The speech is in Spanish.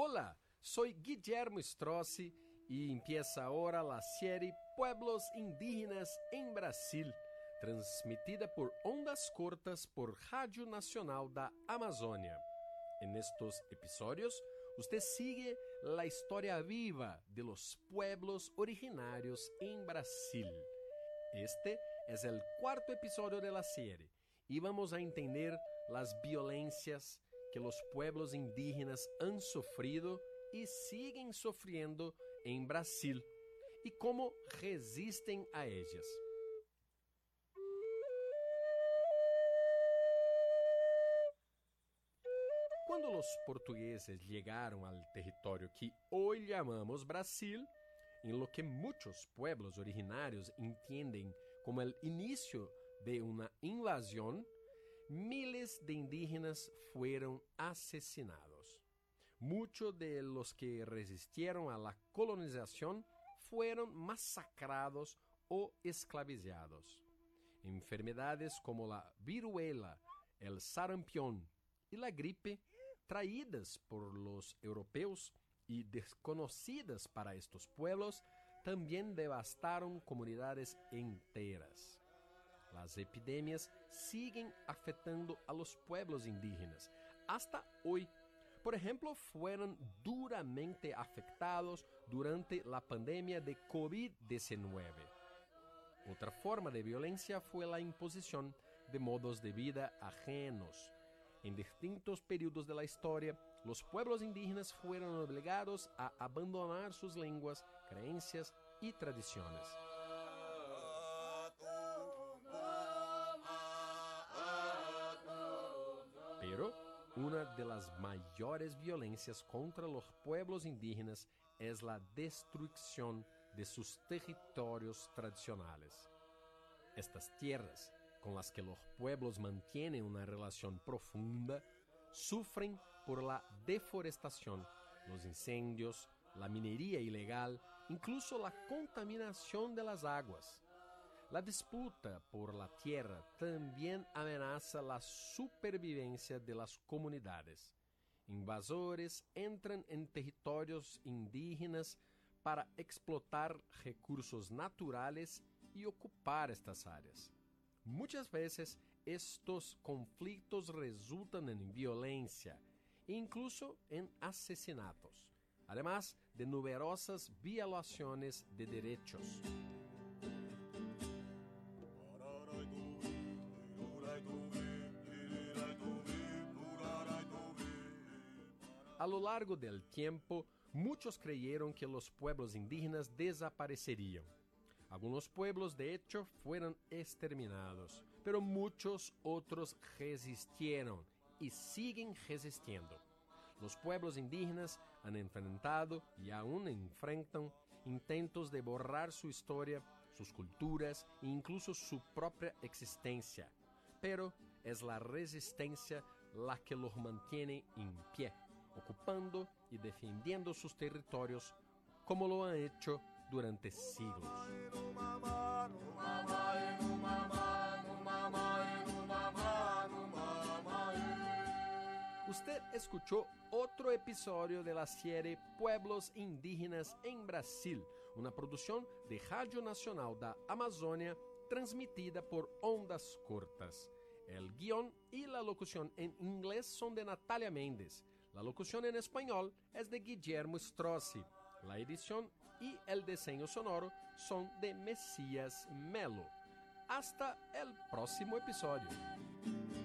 Hola, soy Guillermo Strozzi y empieza ahora la serie Pueblos Indígenas en Brasil, transmitida por ondas cortas por Rádio Nacional da Amazônia. En estos episodios, usted sigue la historia viva de los pueblos originarios en Brasil. Este es el cuarto episodio de la serie y vamos a entender las violencias que los pueblos indígenas han sufrido y siguen sufriendo en Brasil y cómo resisten a ellas. Cuando los portugueses llegaron al territorio que hoy llamamos Brasil, en lo que muchos pueblos originarios entienden como el inicio de una invasión, miles de indígenas fueron asesinados. Muchos de los que resistieron a la colonización fueron masacrados o esclavizados. Enfermedades como la viruela, el sarampión y la gripe, traídas por los europeos y desconocidas para estos pueblos, también devastaron comunidades enteras. Las epidemias siguen afectando a los pueblos indígenas hasta hoy. Por ejemplo, fueron duramente afectados durante la pandemia de COVID-19. Otra forma de violencia fue la imposición de modos de vida ajenos. En distintos periodos de la historia, los pueblos indígenas fueron obligados a abandonar sus lenguas, creencias y tradiciones. Pero una de las mayores violencias contra los pueblos indígenas es la destrucción de sus territorios tradicionales. Estas tierras, con las que los pueblos mantienen una relación profunda, sufren por la deforestación, los incendios, la minería ilegal, incluso la contaminación de las aguas. La disputa por la tierra también amenaza la supervivencia de las comunidades. Invasores entran en territorios indígenas para explotar recursos naturales y ocupar estas áreas. Muchas veces estos conflictos resultan en violencia e incluso en asesinatos, además de numerosas violaciones de derechos. A lo largo del tiempo, muchos creyeron que los pueblos indígenas desaparecerían. Algunos pueblos, de hecho, fueron exterminados, pero muchos otros resistieron y siguen resistiendo. Los pueblos indígenas han enfrentado y aún enfrentan intentos de borrar su historia, sus culturas e incluso su propia existencia. Pero es la resistencia la que los mantiene en pie, ocupando y defendiendo sus territorios como lo han hecho durante siglos. Usted escuchó otro episodio de la serie Pueblos Indígenas en Brasil, una producción de Rádio Nacional da Amazônia transmitida por ondas cortas. El guión y la locución en inglés son de Natalia Méndez. La locución en español es de Guillermo Strozzi. La edición y el diseño sonoro son de Mesías Melo. Hasta el próximo episodio.